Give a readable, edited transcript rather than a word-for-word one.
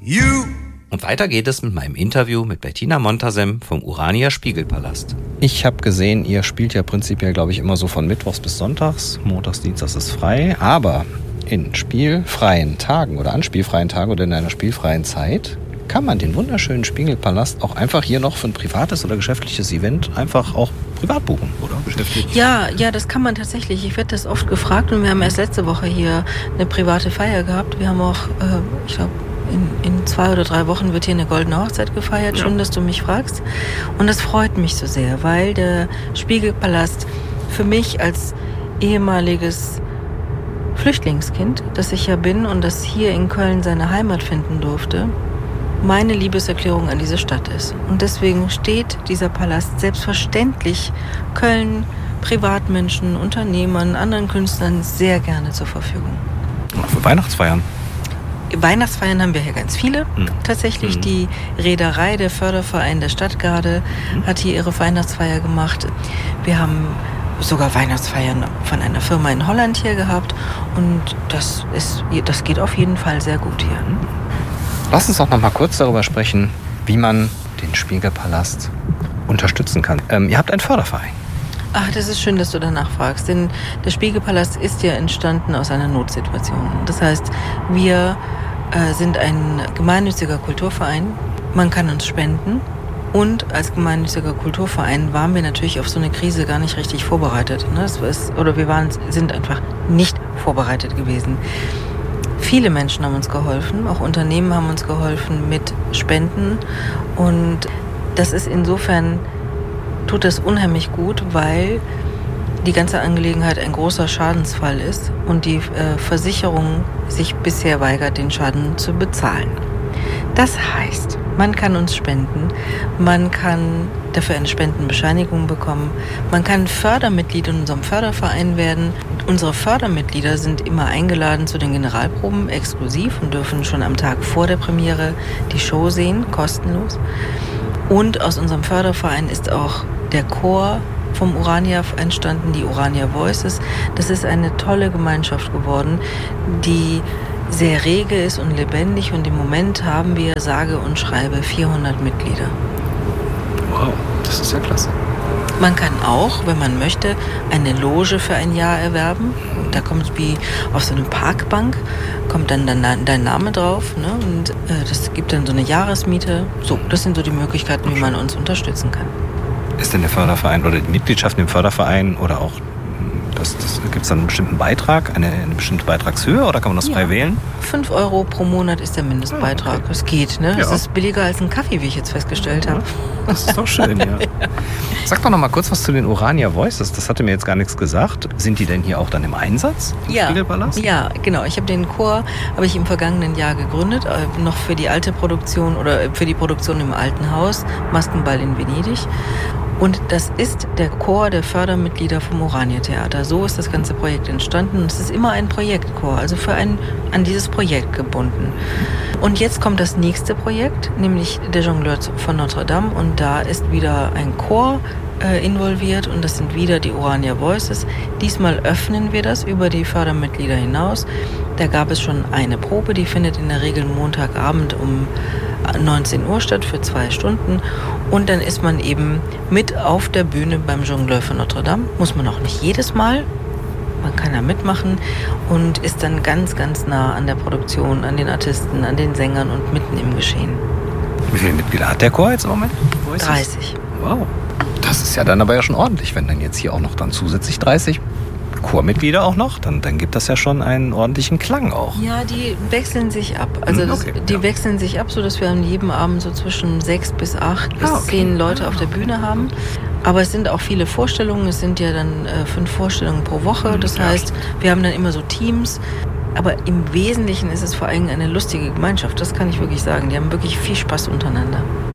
Und weiter geht es mit meinem Interview mit Bettina Montasem vom Urania Spiegelpalast. Ich habe gesehen, ihr spielt ja prinzipiell, glaube ich, immer so von Mittwochs bis Sonntags. Montags, Dienstags ist frei. Aber in spielfreien Tagen oder an spielfreien Tagen oder in einer spielfreien Zeit kann man den wunderschönen Spiegelpalast auch einfach hier noch für ein privates oder geschäftliches Event einfach auch privat buchen, oder? Geschäftlich? Ja, das kann man tatsächlich. Ich werde das oft gefragt und wir haben erst letzte Woche hier eine private Feier gehabt. Wir haben auch, ich glaube, in 2 oder 3 Wochen wird hier eine goldene Hochzeit gefeiert. Ja. Schön, dass du mich fragst. Und das freut mich so sehr, weil der Spiegelpalast für mich als ehemaliges Flüchtlingskind, das ich ja bin und das hier in Köln seine Heimat finden durfte, meine Liebeserklärung an diese Stadt ist. Und deswegen steht dieser Palast selbstverständlich Köln, Privatmenschen, Unternehmern, anderen Künstlern sehr gerne zur Verfügung. Auch für Weihnachtsfeiern? Weihnachtsfeiern haben wir hier ganz viele. Tatsächlich die Reederei, der Förderverein der Stadtgarde hat hier ihre Weihnachtsfeier gemacht. Wir haben sogar Weihnachtsfeiern von einer Firma in Holland hier gehabt. Und das geht auf jeden Fall sehr gut hier. Lass uns doch noch mal kurz darüber sprechen, wie man den Spiegelpalast unterstützen kann. Ihr habt einen Förderverein. Ach, das ist schön, dass du danach fragst, denn der Spiegelpalast ist ja entstanden aus einer Notsituation. Das heißt, wir sind ein gemeinnütziger Kulturverein. Man kann uns spenden und als gemeinnütziger Kulturverein waren wir natürlich auf so eine Krise gar nicht richtig vorbereitet. Sind einfach nicht vorbereitet gewesen. Viele Menschen haben uns geholfen, auch Unternehmen haben uns geholfen mit Spenden und das ist insofern, tut das unheimlich gut, weil die ganze Angelegenheit ein großer Schadensfall ist und die Versicherung sich bisher weigert, den Schaden zu bezahlen. Das heißt, man kann uns spenden, man kann dafür eine Spendenbescheinigung bekommen, man kann Fördermitglied in unserem Förderverein werden. Unsere Fördermitglieder sind immer eingeladen zu den Generalproben exklusiv und dürfen schon am Tag vor der Premiere die Show sehen, kostenlos. Und aus unserem Förderverein ist auch der Chor vom Urania entstanden, die Urania Voices. Das ist eine tolle Gemeinschaft geworden, die sehr rege ist und lebendig und im Moment haben wir sage und schreibe 400 Mitglieder. Wow, das ist ja klasse. Man kann auch, wenn man möchte, eine Loge für ein Jahr erwerben. Da kommt wie auf so eine Parkbank, kommt dann dein Name drauf, ne? Und das gibt dann so eine Jahresmiete. So, das sind so die Möglichkeiten, wie man uns unterstützen kann. Ist denn der Förderverein oder die Mitgliedschaft im Förderverein oder auch gibt es dann einen bestimmten Beitrag, eine bestimmte Beitragshöhe oder kann man das frei wählen? 5 € pro Monat ist der Mindestbeitrag. Okay. Das geht, ne? Das ist billiger als ein Kaffee, wie ich jetzt festgestellt habe. Das ist doch schön, ja. Sag doch noch mal kurz was zu den Urania Voices. Das hatte mir jetzt gar nichts gesagt. Sind die denn hier auch dann im Einsatz im Spiegelpalast? Ja, genau. Ich habe den Chor im vergangenen Jahr gegründet, noch für die alte Produktion oder für die Produktion im Alten Haus, Maskenball in Venedig. Und das ist der Chor der Fördermitglieder vom Urania Theater. So ist das ganze Projekt entstanden. Es ist immer ein Projektchor, also an dieses Projekt gebunden. Und jetzt kommt das nächste Projekt, nämlich der Jongleur von Notre Dame. Und da ist wieder ein Chor involviert und das sind wieder die Urania Voices. Diesmal öffnen wir das über die Fördermitglieder hinaus. Da gab es schon eine Probe, die findet in der Regel Montagabend um 19 Uhr statt für 2 Stunden. Und dann ist man eben mit auf der Bühne beim Jongleur von Notre Dame. Muss man auch nicht jedes Mal. Man kann da mitmachen und ist dann ganz, ganz nah an der Produktion, an den Artisten, an den Sängern und mitten im Geschehen. Wie viele Mitglieder hat der Chor jetzt im Moment? 30. Wow. Das ist ja dann aber ja schon ordentlich, wenn dann jetzt hier auch noch dann zusätzlich 30 Chormitglieder auch noch, dann gibt das ja schon einen ordentlichen Klang auch. Ja, die wechseln sich ab. Also die wechseln sich ab, sodass wir an jedem Abend so zwischen 6 bis 8 bis 10 Leute auf der Bühne haben. Aber es sind auch viele Vorstellungen. Es sind ja dann 5 Vorstellungen pro Woche. Das heißt, wir haben dann immer so Teams. Aber im Wesentlichen ist es vor allem eine lustige Gemeinschaft. Das kann ich wirklich sagen. Die haben wirklich viel Spaß untereinander.